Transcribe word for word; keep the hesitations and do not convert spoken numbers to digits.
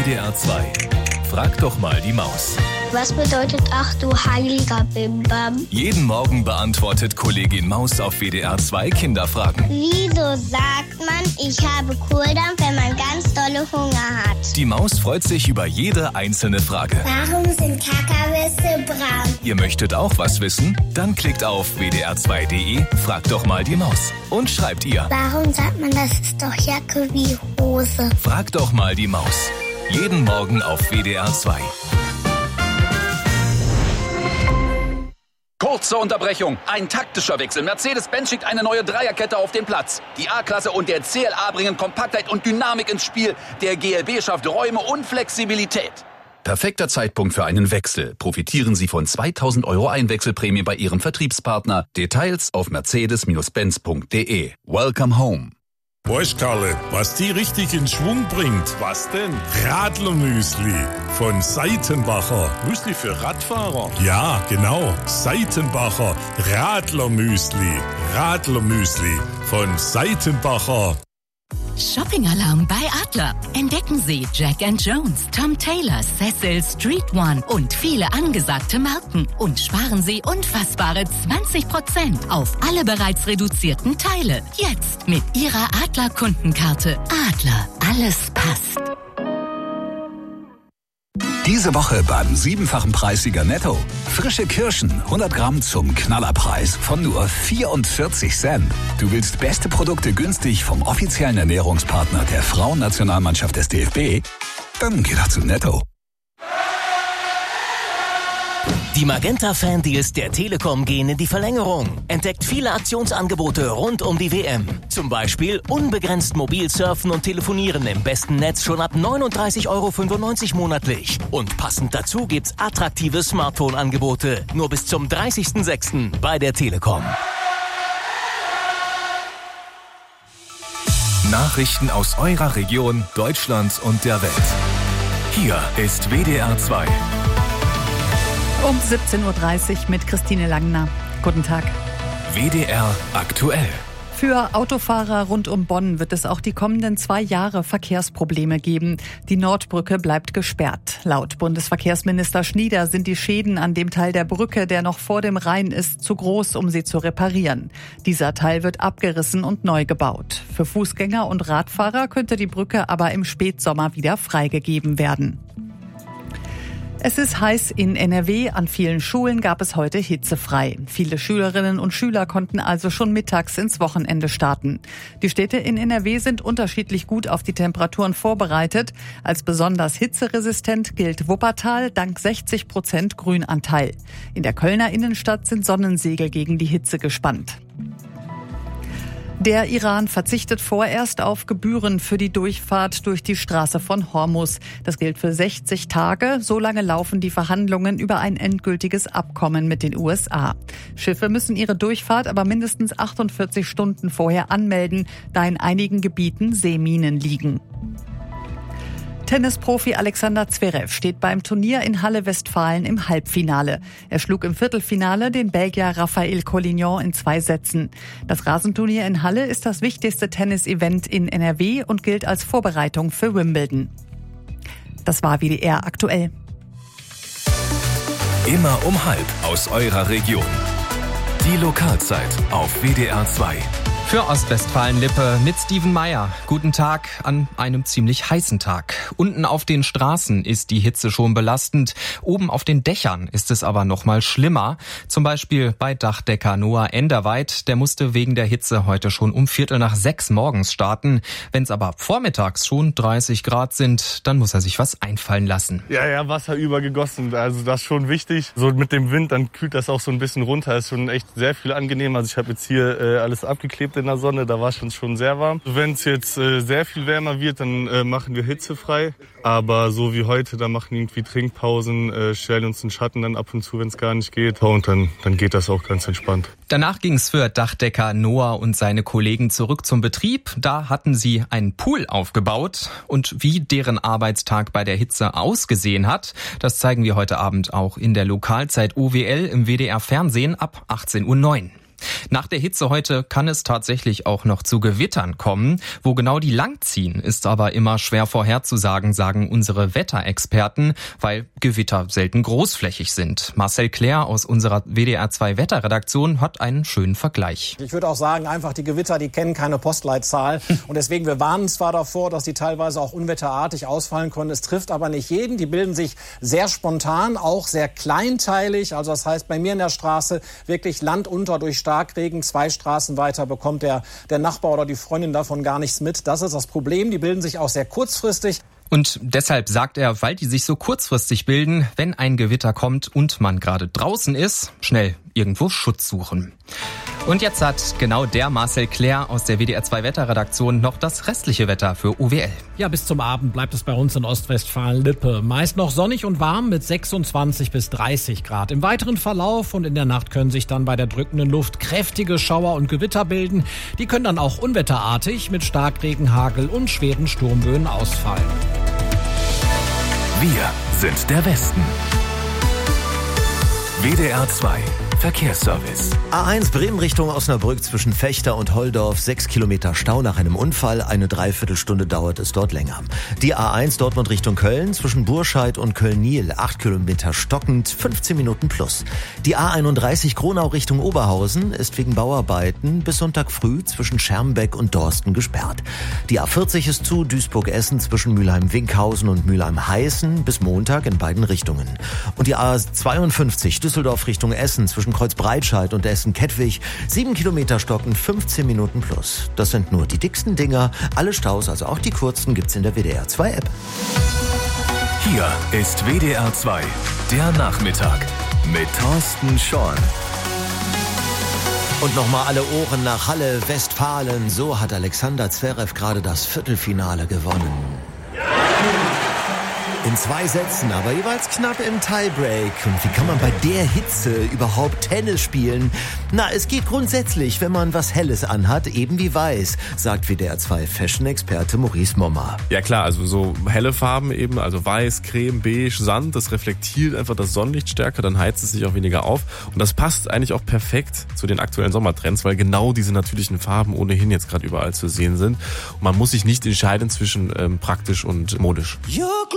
D R zwei. Frag doch mal die Maus. Was bedeutet ach du heiliger Bimbam? Jeden Morgen beantwortet Kollegin Maus auf W D R zwei Kinderfragen. Wieso sagt man, ich habe Kohldampf, wenn man ganz dolle Hunger hat? Die Maus freut sich über jede einzelne Frage. Warum sind Kakawisse braun? Ihr möchtet auch was wissen? Dann klickt auf w d r zwei punkt d e, fragt doch mal die Maus und schreibt ihr. Warum sagt man, das ist doch Jacke wie Hose? Frag doch mal die Maus. Jeden Morgen auf W D R zwei. Kurze Unterbrechung. Ein taktischer Wechsel. Mercedes-Benz schickt eine neue Dreierkette auf den Platz. Die A-Klasse und der C L A bringen Kompaktheit und Dynamik ins Spiel. Der G L B schafft Räume und Flexibilität. Perfekter Zeitpunkt für einen Wechsel. Profitieren Sie von zweitausend Euro Einwechselprämie bei Ihrem Vertriebspartner. Details auf mercedes Benz punkt d e. Welcome home. Weißt Karle, was die richtig in Schwung bringt? Was denn? Radlermüsli von Seitenbacher. Müsli für Radfahrer? Ja, genau. Seitenbacher Radlermüsli. Radlermüsli von Seitenbacher. Shopping-Alarm bei Adler. Entdecken Sie Jack and Jones, Tom Taylor, Cecil, Street One und viele angesagte Marken. Und sparen Sie unfassbare zwanzig Prozent auf alle bereits reduzierten Teile. Jetzt mit Ihrer Adler-Kundenkarte. Adler, alles passt. Diese Woche beim siebenfachen Preissieger Netto. Frische Kirschen, hundert Gramm zum Knallerpreis von nur vierundvierzig Cent. Du willst beste Produkte günstig vom offiziellen Ernährungspartner der Frauennationalmannschaft des D F B? Dann geh doch zu Netto. Die Magenta-Fan-Deals der Telekom gehen in die Verlängerung. Entdeckt viele Aktionsangebote rund um die W M. Zum Beispiel unbegrenzt mobil surfen und telefonieren im besten Netz schon ab neununddreißig Euro fünfundneunzig monatlich. Und passend dazu gibt's attraktive Smartphone-Angebote. Nur bis zum dreißigsten sechsten bei der Telekom. Nachrichten aus eurer Region, Deutschland und der Welt. Hier ist W D R zwei. Um siebzehn Uhr dreißig mit Christine Langner. Guten Tag. W D R aktuell. Für Autofahrer rund um Bonn wird es auch die kommenden zwei Jahre Verkehrsprobleme geben. Die Nordbrücke bleibt gesperrt. Laut Bundesverkehrsminister Schnieder sind die Schäden an dem Teil der Brücke, der noch vor dem Rhein ist, zu groß, um sie zu reparieren. Dieser Teil wird abgerissen und neu gebaut. Für Fußgänger und Radfahrer könnte die Brücke aber im Spätsommer wieder freigegeben werden. Es ist heiß in N R W. An vielen Schulen gab es heute hitzefrei. Viele Schülerinnen und Schüler konnten also schon mittags ins Wochenende starten. Die Städte in N R W sind unterschiedlich gut auf die Temperaturen vorbereitet. Als besonders hitzeresistent gilt Wuppertal dank sechzig Prozent Grünanteil. In der Kölner Innenstadt sind Sonnensegel gegen die Hitze gespannt. Der Iran verzichtet vorerst auf Gebühren für die Durchfahrt durch die Straße von Hormuz. Das gilt für sechzig Tage. So lange laufen die Verhandlungen über ein endgültiges Abkommen mit den U S A. Schiffe müssen ihre Durchfahrt aber mindestens achtundvierzig Stunden vorher anmelden, da in einigen Gebieten Seeminen liegen. Tennisprofi Alexander Zverev steht beim Turnier in Halle Westfalen im Halbfinale. Er schlug im Viertelfinale den Belgier Raphael Collignon in zwei Sätzen. Das Rasenturnier in Halle ist das wichtigste Tennis-Event in N R W und gilt als Vorbereitung für Wimbledon. Das war W D R aktuell. Immer um halb aus eurer Region. Die Lokalzeit auf W D R zwei. Für Ostwestfalen-Lippe mit Steven Meyer. Guten Tag an einem ziemlich heißen Tag. Unten auf den Straßen ist die Hitze schon belastend. Oben auf den Dächern ist es aber noch mal schlimmer. Zum Beispiel bei Dachdecker Noah Enderweit. Der musste wegen der Hitze heute schon um Viertel nach sechs morgens starten. Wenn es aber vormittags schon dreißig Grad sind, dann muss er sich was einfallen lassen. Ja, ja, Wasser übergegossen. Also das ist schon wichtig. So mit dem Wind, dann kühlt das auch so ein bisschen runter. Das ist schon echt sehr viel angenehmer. Also ich habe jetzt hier äh, alles abgeklebt in der Sonne, da war es schon, schon sehr warm. Wenn es jetzt äh, sehr viel wärmer wird, dann äh, machen wir hitzefrei. Aber so wie heute, da machen irgendwie Trinkpausen, äh, stellen uns den Schatten dann ab und zu, wenn es gar nicht geht. Und dann, dann geht das auch ganz entspannt. Danach ging es für Dachdecker Noah und seine Kollegen zurück zum Betrieb. Da hatten sie einen Pool aufgebaut. Und wie deren Arbeitstag bei der Hitze ausgesehen hat, das zeigen wir heute Abend auch in der Lokalzeit O W L im W D R Fernsehen ab achtzehn Uhr neun. Nach der Hitze heute kann es tatsächlich auch noch zu Gewittern kommen. Wo genau die langziehen, ist aber immer schwer vorherzusagen, sagen unsere Wetterexperten, weil Gewitter selten großflächig sind. Marcel Claire aus unserer W D R zwei Wetterredaktion hat einen schönen Vergleich. Ich würde auch sagen, einfach die Gewitter, die kennen keine Postleitzahl. Und deswegen, wir warnen zwar davor, dass die teilweise auch unwetterartig ausfallen können. Es trifft aber nicht jeden. Die bilden sich sehr spontan, auch sehr kleinteilig. Also das heißt, bei mir in der Straße wirklich Land unter durch Starkregen. Zwei Straßen weiter bekommt der, der Nachbar oder die Freundin davon gar nichts mit. Das ist das Problem. Die bilden sich auch sehr kurzfristig. Und deshalb sagt er, weil die sich so kurzfristig bilden, wenn ein Gewitter kommt und man gerade draußen ist, schnell irgendwo Schutz suchen. Und jetzt hat genau der Marcel Claire aus der W D R zwei Wetterredaktion noch das restliche Wetter für U W L. Ja, bis zum Abend bleibt es bei uns in Ostwestfalen-Lippe. Meist noch sonnig und warm mit sechsundzwanzig bis dreißig Grad. Im weiteren Verlauf und in der Nacht können sich dann bei der drückenden Luft kräftige Schauer und Gewitter bilden. Die können dann auch unwetterartig mit Starkregen, Hagel und schweren Sturmböen ausfallen. Wir sind der Westen. W D R zwei Verkehrsservice. A eins Bremen Richtung Osnabrück zwischen Fechter und Holdorf. Sechs Kilometer Stau nach einem Unfall. Eine Dreiviertelstunde dauert es dort länger. Die A eins Dortmund Richtung Köln zwischen Burscheid und Köln-Niel. Acht Kilometer stockend. fünfzehn Minuten plus. Die A einunddreißig Gronau Richtung Oberhausen ist wegen Bauarbeiten bis Sonntag früh zwischen Schermbeck und Dorsten gesperrt. Die A vierzig ist zu Duisburg-Essen zwischen Mülheim-Winkhausen und Mülheim-Heißen bis Montag in beiden Richtungen. Und die A zweiundfünfzig Düsseldorf Richtung Essen zwischen Kreuzbreitscheid und Essen-Kettwig. Sieben Kilometer stocken, fünfzehn Minuten plus. Das sind nur die dicksten Dinger. Alle Staus, also auch die kurzen, gibt's in der W D R zwei App. Hier ist W D R zwei, der Nachmittag mit Thorsten Schorn. Und nochmal alle Ohren nach Halle, Westfalen. So hat Alexander Zverev gerade das Viertelfinale gewonnen. In zwei Sätzen, aber jeweils knapp im Tiebreak. Und wie kann man bei der Hitze überhaupt Tennis spielen? Na, es geht grundsätzlich, wenn man was Helles anhat, eben wie weiß, sagt W D R zwei Fashion-Experte Maurice Mommer. Ja klar, also so helle Farben eben, also weiß, Creme, Beige, Sand, das reflektiert einfach das Sonnenlicht stärker, dann heizt es sich auch weniger auf. Und das passt eigentlich auch perfekt zu den aktuellen Sommertrends, weil genau diese natürlichen Farben ohnehin jetzt gerade überall zu sehen sind. Und man muss sich nicht entscheiden zwischen ähm, praktisch und modisch.